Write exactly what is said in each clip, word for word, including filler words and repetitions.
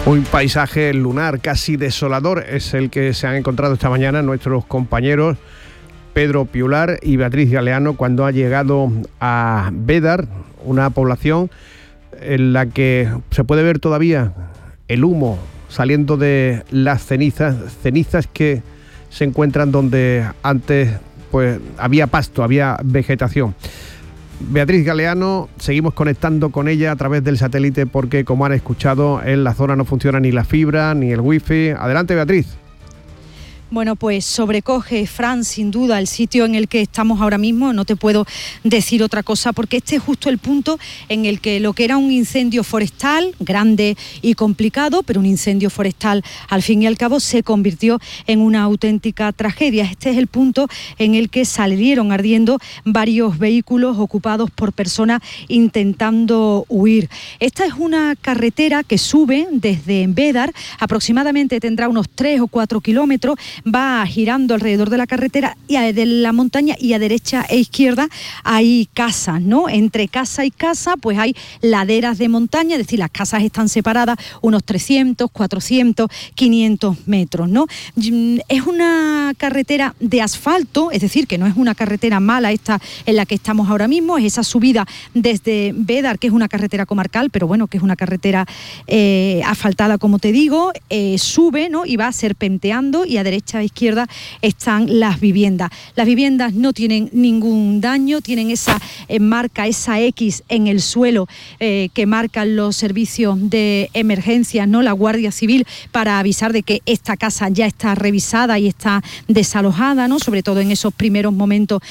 Un paisaje lunar casi desolador es el que se han encontrado esta mañana nuestros compañeros Pedro Piular y Beatriz Galeano cuando ha llegado a Bédar, una población en la que se puede ver todavía el humo saliendo de las cenizas, cenizas que se encuentran donde antes pues había pasto, había vegetación. Beatriz Galeano, seguimos conectando con ella a través del satélite porque, como han escuchado, en la zona no funciona ni la fibra ni el wifi. Adelante, Beatriz. Bueno, pues sobrecoge, Fran, sin duda, el sitio en el que estamos ahora mismo. No te puedo decir otra cosa, porque este es justo el punto en el que lo que era un incendio forestal, grande y complicado, pero un incendio forestal, al fin y al cabo, se convirtió en una auténtica tragedia. Este es el punto en el que salieron ardiendo varios vehículos ocupados por personas intentando huir. Esta es una carretera que sube desde Bédar, aproximadamente tendrá unos tres o cuatro kilómetros, va girando alrededor de la carretera y a, de la montaña, y a derecha e izquierda hay casas, ¿no? Entre casa y casa pues hay laderas de montaña, es decir, las casas están separadas unos trescientos, cuatrocientos, quinientos metros, ¿no? Es una carretera de asfalto, es decir, que no es una carretera mala esta en la que estamos ahora mismo, es esa subida desde Bédar, que es una carretera comarcal, pero bueno, que es una carretera eh, asfaltada, como te digo, eh, sube, ¿no? Y va serpenteando, y a derecha a izquierda están las viviendas. Las viviendas no tienen ningún daño, tienen esa eh, marca, esa X en el suelo eh, que marcan los servicios de emergencia, ¿no? La Guardia Civil, para avisar de que esta casa ya está revisada y está desalojada, ¿no? Sobre todo en esos primeros momentos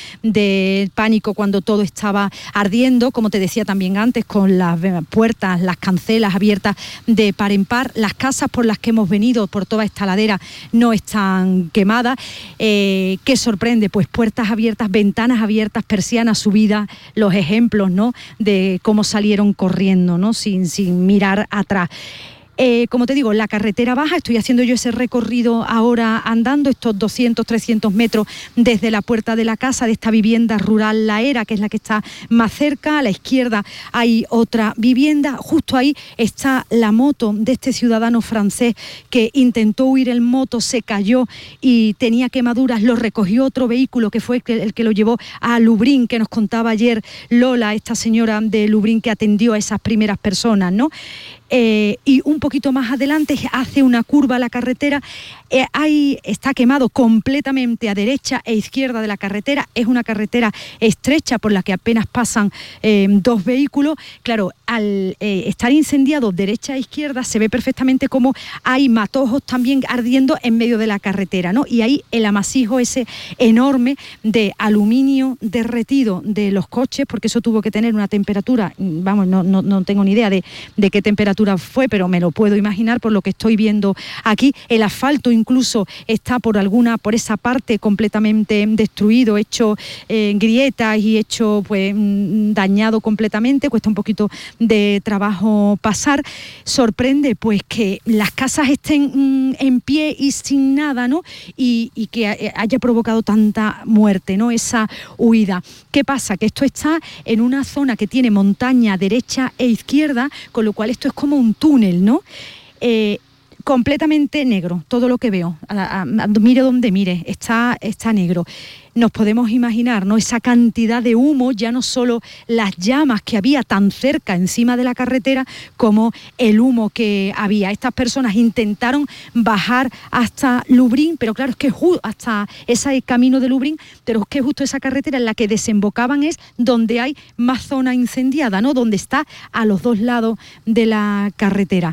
de pánico cuando todo estaba ardiendo, como te decía también antes, con las puertas, las cancelas abiertas de par en par. Las casas por las que hemos venido, por toda esta ladera, no están quemada. Eh, ¿Qué sorprende? Pues puertas abiertas, ventanas abiertas, persianas subidas, los ejemplos, ¿no? De cómo salieron corriendo, ¿no? Sin, sin mirar atrás. Eh, como te digo, la carretera baja, estoy haciendo yo ese recorrido ahora andando, estos doscientos, trescientos metros desde la puerta de la casa de esta vivienda rural La Era, que es la que está más cerca. A la izquierda hay otra vivienda, justo ahí está la moto de este ciudadano francés que intentó huir en moto, se cayó y tenía quemaduras, lo recogió otro vehículo que fue el que, el que lo llevó a Lublin, que nos contaba ayer Lola, esta señora de Lublin que atendió a esas primeras personas, ¿no? Eh, y un poquito más adelante hace una curva a la carretera, eh, ahí está quemado completamente a derecha e izquierda de la carretera. Es una carretera estrecha por la que apenas pasan eh, dos vehículos. Claro, al eh, estar incendiado derecha e izquierda se ve perfectamente cómo hay matojos también ardiendo en medio de la carretera, ¿no? Y ahí el amasijo ese enorme de aluminio derretido de los coches, porque eso tuvo que tener una temperatura, vamos, no, no, no tengo ni idea de, de qué temperatura fue, pero me lo puedo imaginar por lo que estoy viendo aquí. El asfalto incluso está por alguna, por esa parte completamente destruido, hecho eh, grietas y hecho pues dañado completamente. Cuesta un poquito de trabajo pasar. Sorprende pues que las casas estén mm, en pie y sin nada, ¿no? Y, y que haya provocado tanta muerte, ¿no? Esa huida. ¿Qué pasa? Que esto está en una zona que tiene montaña derecha e izquierda, con lo cual esto es como un túnel, ¿no? Eh, completamente negro, todo lo que veo, a, a, a, mire donde mire, está, está negro. Nos podemos imaginar, ¿no? Esa cantidad de humo, ya no solo las llamas que había tan cerca encima de la carretera, como el humo que había. Estas personas intentaron bajar hasta Lublin, pero claro, es que ju- hasta ese camino de Lublin, pero es que justo esa carretera en la que desembocaban es donde hay más zona incendiada, ¿no? Donde está a los dos lados de la carretera.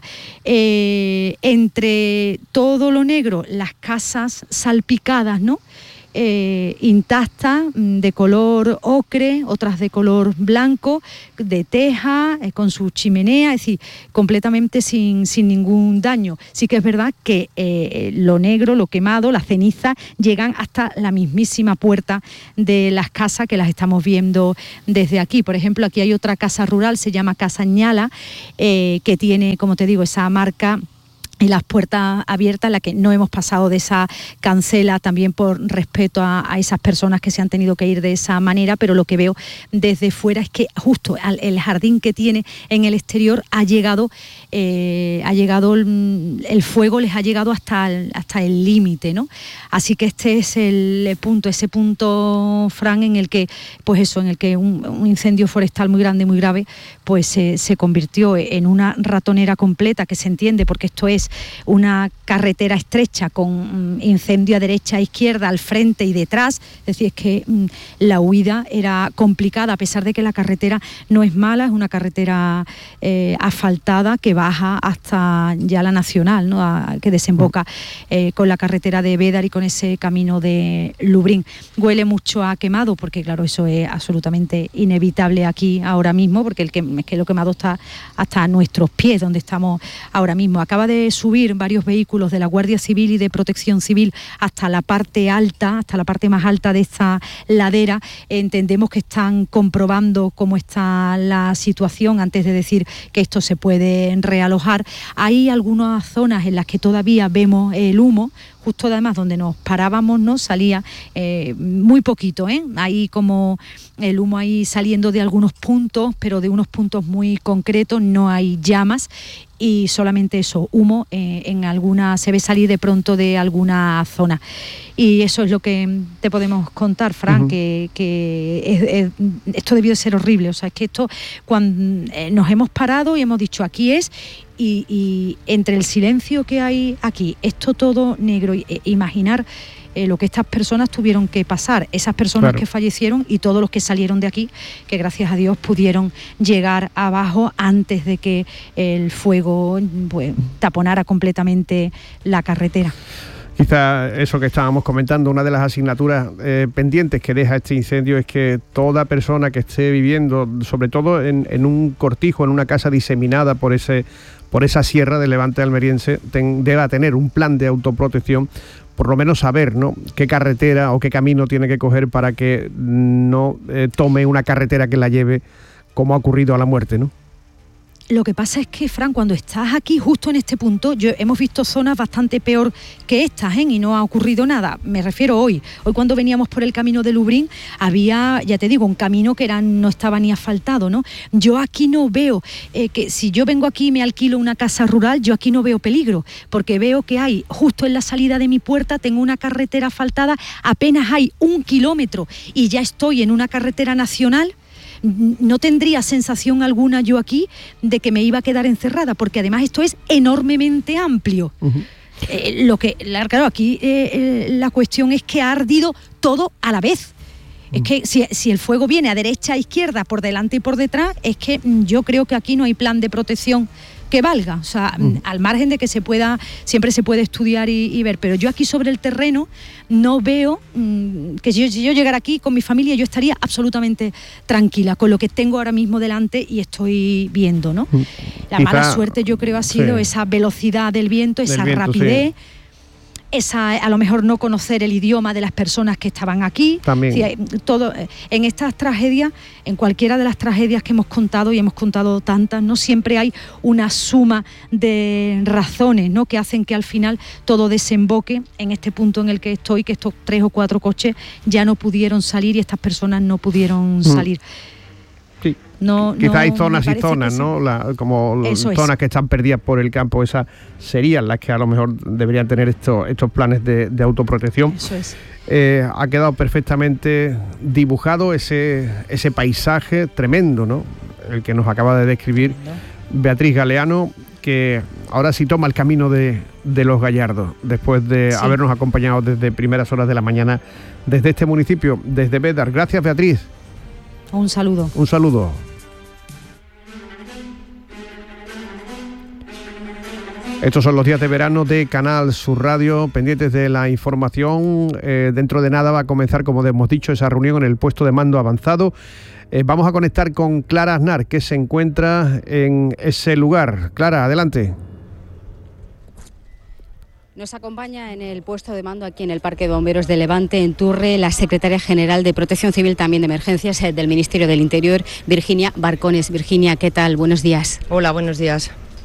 Eh, entre todo lo negro, las casas salpicadas, ¿no? Eh, intactas, de color ocre, otras de color blanco, de teja, eh, con su chimenea, es decir, completamente sin, sin ningún daño. Sí que es verdad que eh, lo negro, lo quemado, las cenizas llegan hasta la mismísima puerta de las casas que las estamos viendo desde aquí. Por ejemplo, aquí hay otra casa rural, se llama Casa Ñala, eh, que tiene, como te digo, esa marca y las puertas abiertas, la que no hemos pasado de esa cancela, también por respeto a, a esas personas que se han tenido que ir de esa manera, pero lo que veo desde fuera es que justo al, el jardín que tiene en el exterior ha llegado, eh, ha llegado el, el fuego, les ha llegado hasta el, hasta el límite, ¿no? Así que este es el punto, ese punto, Fran, en el que, pues eso, en el que un, un incendio forestal muy grande, muy grave, pues eh, se convirtió en una ratonera completa, que se entiende porque esto es una carretera estrecha con incendio a derecha, a izquierda, al frente y detrás. Es decir, es que mm, la huida era complicada, a pesar de que la carretera no es mala, es una carretera eh, asfaltada que baja hasta ya la nacional, ¿no? A, que desemboca eh, con la carretera de Bédar y con ese camino de Lubriñ. Huele mucho a quemado, porque claro, eso es absolutamente inevitable aquí ahora mismo, porque el que, es que lo quemado está hasta nuestros pies, donde estamos ahora mismo. Acaba de subir varios vehículos de la Guardia Civil y de Protección Civil hasta la parte alta, hasta la parte más alta de esta ladera. Entendemos que están comprobando cómo está la situación antes de decir que esto se puede realojar. Hay algunas zonas en las que todavía vemos el humo. Justo además donde nos parábamos no salía eh, muy poquito, ¿eh? Hay como el humo ahí saliendo de algunos puntos, pero de unos puntos muy concretos, no hay llamas y solamente eso, humo eh, en alguna, se ve salir de pronto de alguna zona. Y eso es lo que te podemos contar, Fran, uh-huh. que, que es, es, esto debió de ser horrible. O sea, es que esto, cuando eh, nos hemos parado y hemos dicho aquí es, y, y entre el silencio que hay aquí, esto todo negro, e, imaginar eh, lo que estas personas tuvieron que pasar, esas personas claro. que fallecieron y todos los que salieron de aquí, que gracias a Dios pudieron llegar abajo antes de que el fuego pues, taponara completamente la carretera. Quizá eso que estábamos comentando, una de las asignaturas eh, pendientes que deja este incendio es que toda persona que esté viviendo, sobre todo en, en un cortijo, en una casa diseminada por ese por esa sierra del Levante almeriense, ten, deba tener un plan de autoprotección, por lo menos saber, ¿no?, qué carretera o qué camino tiene que coger para que no eh, tome una carretera que la lleve como ha ocurrido a la muerte, ¿no? Lo que pasa es que, Fran, cuando estás aquí justo en este punto, yo hemos visto zonas bastante peor que estas, ¿eh? Y no ha ocurrido nada. Me refiero hoy. Hoy cuando veníamos por el camino de Lubriñ, había, ya te digo, un camino que era, no estaba ni asfaltado, ¿no? Yo aquí no veo, eh, que si yo vengo aquí y me alquilo una casa rural, yo aquí no veo peligro, porque veo que hay, justo en la salida de mi puerta, tengo una carretera asfaltada, apenas hay un kilómetro y ya estoy en una carretera nacional. No tendría sensación alguna yo aquí de que me iba a quedar encerrada, porque además esto es enormemente amplio. Uh-huh. Eh, lo que, claro, aquí eh, eh, la cuestión es que ha ardido todo a la vez. Uh-huh. Es que si, si el fuego viene a derecha, a izquierda, por delante y por detrás, es que yo creo que aquí no hay plan de protección que valga, o sea, uh-huh. al margen de que se pueda, siempre se puede estudiar y, y ver, pero yo aquí sobre el terreno no veo mmm, que si yo, si yo llegara aquí con mi familia, yo estaría absolutamente tranquila con lo que tengo ahora mismo delante y estoy viendo, ¿no? Uh-huh. La Quizá, mala suerte yo creo ha sido sí. esa velocidad del viento, esa del viento, rapidez. Sí. Esa, a lo mejor no conocer el idioma de las personas que estaban aquí. También. Sí, todo, en estas tragedias, en cualquiera de las tragedias que hemos contado, y hemos contado tantas, no siempre hay una suma de razones, ¿no?, que hacen que al final todo desemboque en este punto en el que estoy, que estos tres o cuatro coches ya no pudieron salir y estas personas no pudieron mm. salir. Sí. No, Quizá no, hay zonas y zonas, ¿no? La, como Eso zonas es. que están perdidas por el campo, esas serían las que a lo mejor deberían tener estos, estos planes de, de autoprotección. Eso es. Eh, ha quedado perfectamente dibujado ese, ese paisaje tremendo, ¿no?, el que nos acaba de describir Beatriz Galeano, que ahora sí toma el camino de, de Los Gallardos, después de sí. habernos acompañado desde primeras horas de la mañana desde este municipio, desde Bédar. Gracias, Beatriz. Un saludo. Un saludo. Estos son los días de verano de Canal Sur Radio, pendientes de la información. Eh, dentro de nada va a comenzar, como hemos dicho, esa reunión en el puesto de mando avanzado. Eh, vamos a conectar con Clara Aznar, que se encuentra en ese lugar. Clara, adelante. Nos acompaña en el puesto de mando aquí en el Parque de Bomberos de Levante, en Turre, la secretaria general de Protección Civil, también de Emergencias, del Ministerio del Interior, Virginia Barcones. Virginia, ¿qué tal? Buenos días. Hola, buenos días.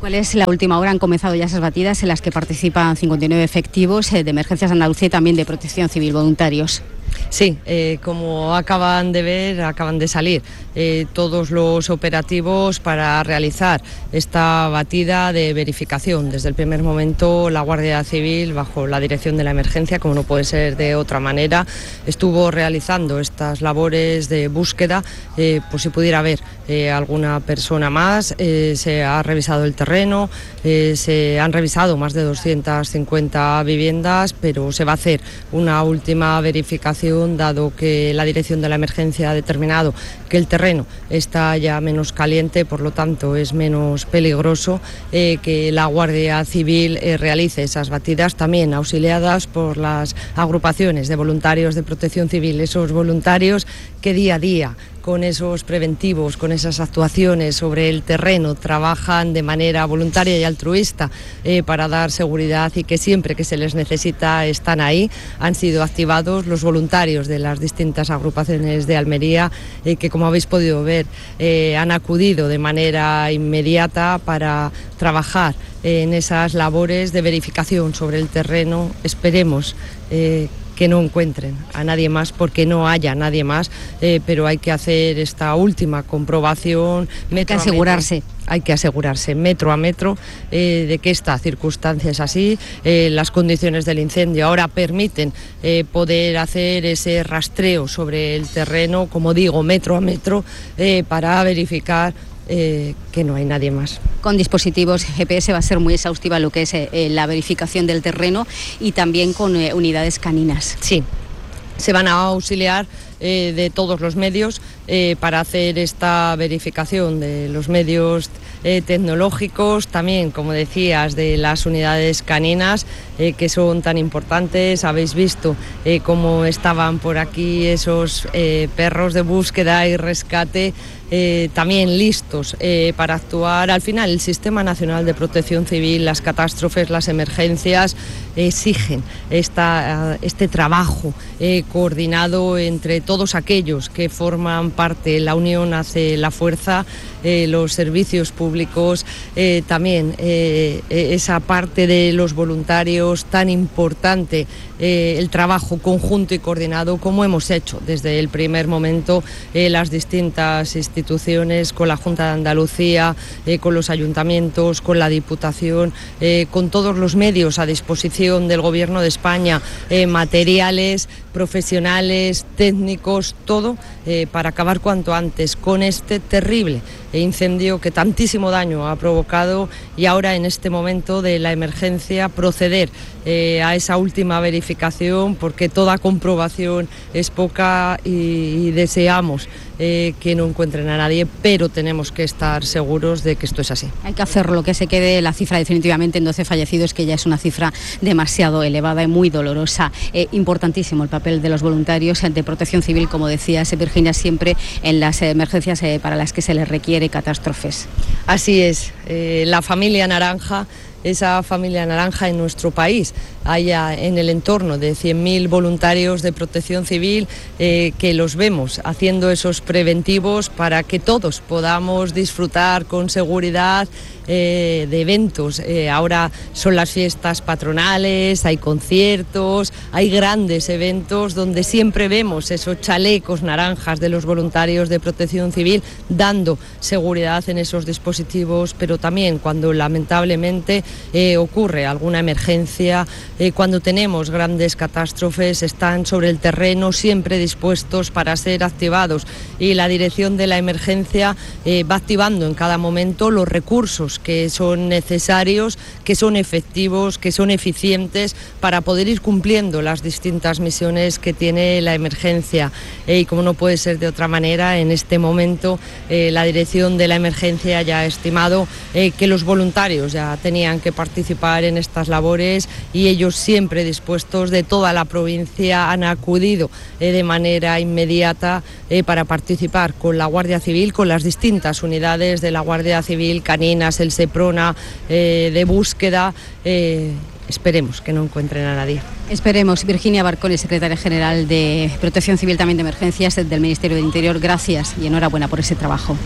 ¿Cuál es la última hora? Han comenzado ya esas batidas en las que participan cincuenta y nueve efectivos de Emergencias Andalucía y también de Protección Civil, voluntarios. Sí, eh, como acaban de ver, acaban de salir eh, todos los operativos para realizar esta batida de verificación. Desde el primer momento la Guardia Civil, bajo la dirección de la emergencia, como no puede ser de otra manera, estuvo realizando estas labores de búsqueda eh, por si pudiera haber eh, alguna persona más. Eh, se ha revisado el terreno, eh, se han revisado más de doscientas cincuenta viviendas, pero se va a hacer una última verificación dado que la dirección de la emergencia ha determinado que el terreno está ya menos caliente, por lo tanto es menos peligroso eh, que la Guardia Civil eh, realice esas batidas, también auxiliadas por las agrupaciones de voluntarios de Protección Civil, esos voluntarios que día a día, con esos preventivos, con esas actuaciones sobre el terreno, trabajan de manera voluntaria y altruista eh, para dar seguridad y que siempre que se les necesita están ahí. Han sido activados los voluntarios de las distintas agrupaciones de Almería eh, que, como habéis podido ver, eh, han acudido de manera inmediata para trabajar eh, en esas labores de verificación sobre el terreno. Esperemos eh, que no encuentren a nadie más, porque no haya nadie más, eh, pero hay que hacer esta última comprobación. Hay que asegurarse. Hay que asegurarse metro a metro eh, de que esta circunstancia es así. Eh, las condiciones del incendio ahora permiten eh, poder hacer ese rastreo sobre el terreno, como digo, metro a metro, eh, para verificar Eh, que no hay nadie más. Con dispositivos G P S va a ser muy exhaustiva lo que es eh, la verificación del terreno y también con eh, unidades caninas. Sí, se van a auxiliar eh, de todos los medios eh, para hacer esta verificación, de los medios eh, tecnológicos, también, como decías, de las unidades caninas eh, que son tan importantes. Habéis visto eh, cómo estaban por aquí esos eh, perros de búsqueda y rescate, Eh, también listos eh, para actuar. Al final, el Sistema Nacional de Protección Civil, las catástrofes, las emergencias eh, exigen esta, este trabajo eh, coordinado entre todos aquellos que forman parte. La unión hace la fuerza, eh, los servicios públicos, eh, también eh, esa parte de los voluntarios tan importante, eh, el trabajo conjunto y coordinado como hemos hecho desde el primer momento eh, las distintas instituciones instituciones, con la Junta de Andalucía, eh, con los ayuntamientos, con la Diputación, eh, con todos los medios a disposición del Gobierno de España, eh, materiales, profesionales, técnicos, todo eh, para acabar cuanto antes con este terrible incendio que tantísimo daño ha provocado, y ahora en este momento de la emergencia proceder eh, a esa última verificación, porque toda comprobación es poca y, y deseamos eh, que no encuentren a nadie, pero tenemos que estar seguros de que esto es así. Hay que hacerlo, que se quede la cifra definitivamente en doce fallecidos, que ya es una cifra demasiado elevada y muy dolorosa. Eh, importantísimo el papel de los voluntarios de Protección Civil, como decías, Virginia, siempre en las emergencias eh, para las que se les requiere catástrofes. Así es, eh, la familia naranja, esa familia naranja en nuestro país. Hay en el entorno de cien mil voluntarios de Protección Civil eh, que los vemos haciendo esos preventivos para que todos podamos disfrutar con seguridad eh, de eventos. Eh, ahora son las fiestas patronales, hay conciertos, hay grandes eventos donde siempre vemos esos chalecos naranjas de los voluntarios de Protección Civil dando seguridad en esos dispositivos, pero también cuando lamentablemente eh, ocurre alguna emergencia, eh, cuando tenemos grandes catástrofes, están sobre el terreno siempre dispuestos para ser activados, y la dirección de la emergencia eh, va activando en cada momento los recursos que son necesarios, que son efectivos, que son eficientes para poder ir cumpliendo las distintas misiones que tiene la emergencia. Eh, y como no puede ser de otra manera, en este momento eh, la dirección de la emergencia ya ha estimado eh, que los voluntarios ya tenían que participar en estas labores, y ellos siempre dispuestos de toda la provincia han acudido eh, de manera inmediata eh, para participar con la Guardia Civil, con las distintas unidades de la Guardia Civil, caninas, el SEPRONA, eh, de búsqueda. Eh, esperemos que no encuentren a nadie. Esperemos. Virginia Barcone, secretaria general de Protección Civil, también de Emergencias del Ministerio del Interior, gracias y enhorabuena por ese trabajo.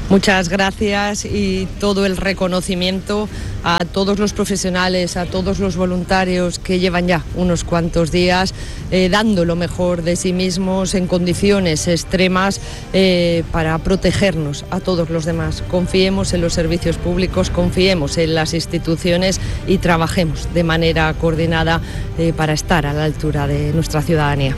Muchas gracias y todo el reconocimiento a todos los profesionales, a todos los voluntarios que llevan ya unos cuantos días eh, dando lo mejor de sí mismos en condiciones extremas eh, para protegernos a todos los demás. Confiemos en los servicios públicos, confiemos en las instituciones y trabajemos de manera coordinada eh, para estar a la altura de nuestra ciudadanía.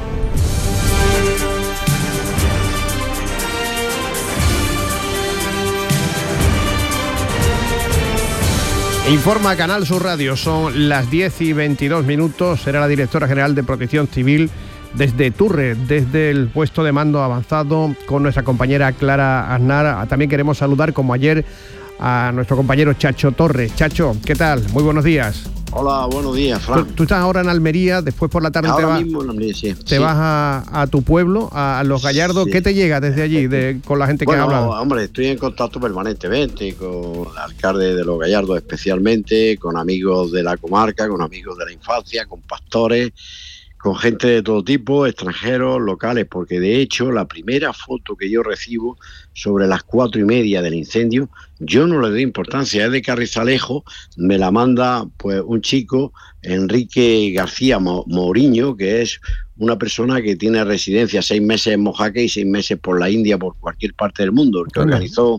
Informa Canal Sur Radio, son las diez y veintidós minutos, será la directora general de Protección Civil desde Turre, desde el puesto de mando avanzado con nuestra compañera Clara Aznar. También queremos saludar, como ayer, a nuestro compañero Chacho Torres. Chacho, ¿qué tal? Muy buenos días. Hola, buenos días, Fran. Tú, tú estás ahora en Almería, después por la tarde ahora te, va, mismo en Almería, sí. te sí. vas a, a tu pueblo, a, a Los Gallardos. Sí. ¿Qué te llega desde allí de, con la gente bueno, que habla? Hombre, estoy en contacto permanentemente con el alcalde de Los Gallardos especialmente, con amigos de la comarca, con amigos de la infancia, con pastores, con gente de todo tipo, extranjeros, locales, porque de hecho la primera foto que yo recibo sobre las cuatro y media del incendio, yo no le doy importancia, es de Carrizalejo, me la manda pues un chico, Enrique García Mourinho, que es una persona que tiene residencia seis meses en Mojaque y seis meses por la India, por cualquier parte del mundo, que organizó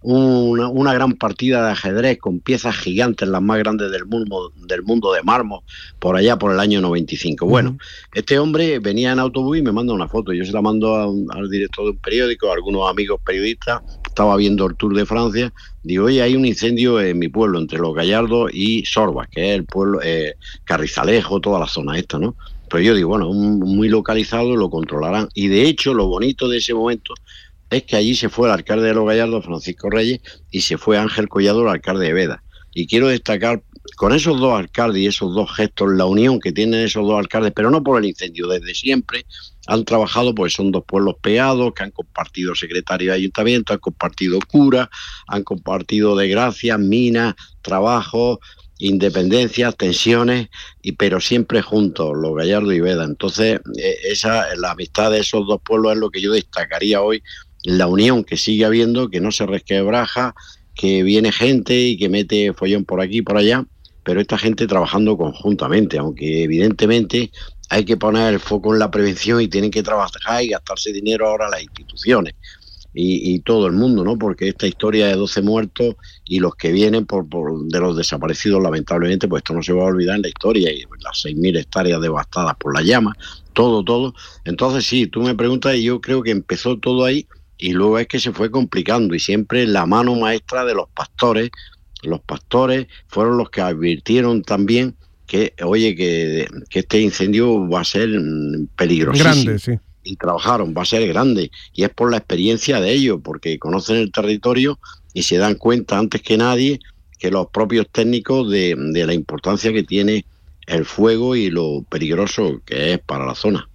una, una gran partida de ajedrez con piezas gigantes, las más grandes del mundo, del mundo de mármol, por allá por el año noventa y cinco. Uh-huh. Bueno, este hombre venía en autobús y me manda una foto, yo se la mando a un, al director de un periódico, a algunos amigos periodistas, estaba viendo el Tour de Francia, digo, oye, hay un incendio en mi pueblo, entre Los Gallardos y Sorbas, que es el pueblo, eh, Carrizalejo, toda la zona esta, ¿no? Pero yo digo, bueno, un, muy localizado, lo controlarán. Y de hecho, lo bonito de ese momento es que allí se fue el alcalde de Los Gallardos, Francisco Reyes, y se fue Ángel Collado, el alcalde de Beda. Y quiero destacar, con esos dos alcaldes y esos dos gestos, la unión que tienen esos dos alcaldes, pero no por el incendio, desde siempre han trabajado, pues son dos pueblos pegados, que han compartido secretario de ayuntamiento, han compartido cura, han compartido desgracias, minas, trabajo, independencias, tensiones, y pero siempre juntos, Los Gallardos y Beda. Entonces, esa la amistad de esos dos pueblos es lo que yo destacaría hoy, la unión que sigue habiendo, que no se resquebraja, que viene gente y que mete follón por aquí y por allá, pero esta gente trabajando conjuntamente, aunque evidentemente hay que poner el foco en la prevención y tienen que trabajar y gastarse dinero ahora las instituciones. Y, y todo el mundo, ¿no? Porque esta historia de doce muertos y los que vienen por, por de los desaparecidos, lamentablemente, pues esto no se va a olvidar en la historia, y las seis mil hectáreas devastadas por la llama, todo, todo. Entonces sí, tú me preguntas y yo creo que empezó todo ahí y luego es que se fue complicando, y siempre la mano maestra de los pastores. Los pastores fueron los que advirtieron también que, oye, que, que este incendio va a ser peligrosísimo. Grande, sí. Y trabajaron, va a ser grande, y es por la experiencia de ellos, porque conocen el territorio y se dan cuenta antes que nadie que los propios técnicos de, de la importancia que tiene el fuego y lo peligroso que es para la zona.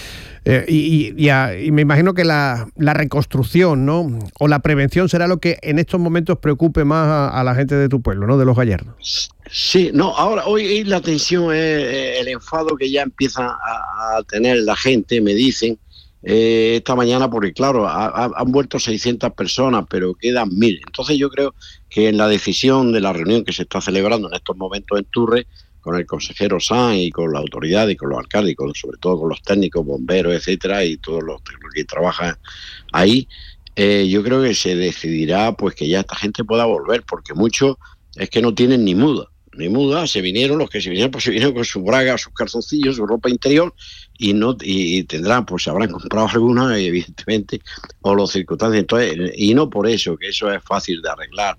Eh, y, y, y, y me imagino que la, la reconstrucción, ¿no? O la prevención será lo que en estos momentos preocupe más a, a la gente de tu pueblo, ¿no? De Los Gallardos. Sí, no, ahora hoy la tensión es el enfado que ya empieza a, a tener la gente, me dicen, eh, esta mañana, porque claro, ha, ha, han vuelto seiscientas personas, pero quedan mil. Entonces yo creo que en la decisión de la reunión que se está celebrando en estos momentos en Turre, con el consejero Sanz y con la autoridad y con los alcaldes y con, sobre todo con los técnicos, bomberos, etcétera, y todos los que trabajan ahí, eh, yo creo que se decidirá pues que ya esta gente pueda volver, porque muchos es que no tienen ni muda, ni muda, se vinieron, los que se vinieron, pues se vinieron con su braga, sus calzoncillos, su ropa interior, y no y, y tendrán, pues se habrán comprado alguna, evidentemente, o los circunstancias, entonces, y no por eso, que eso es fácil de arreglar,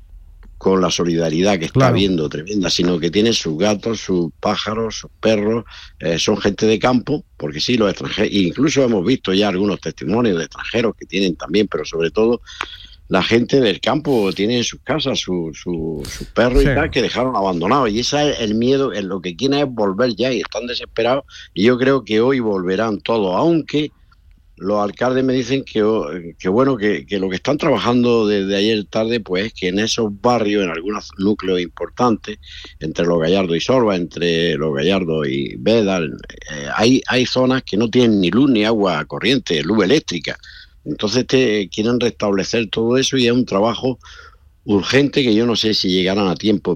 con la solidaridad que está claro. habiendo tremenda, sino que tienen sus gatos, sus pájaros, sus perros, eh, son gente de campo, porque sí, los extranjeros, incluso hemos visto ya algunos testimonios de extranjeros que tienen también, pero sobre todo la gente del campo tiene en sus casas sus su, su perros sí. y tal, que dejaron abandonados, y ese es el miedo, en lo que quieren es volver ya, y están desesperados, y yo creo que hoy volverán todos, aunque los alcaldes me dicen que, que bueno, que, que lo que están trabajando desde ayer tarde, pues es que en esos barrios, en algunos núcleos importantes, entre Los Gallardos y Sorba, entre Los Gallardos y Beda, eh, hay, hay zonas que no tienen ni luz ni agua corriente, luz eléctrica. Entonces te quieren restablecer todo eso y es un trabajo urgente que yo no sé si llegarán a tiempo.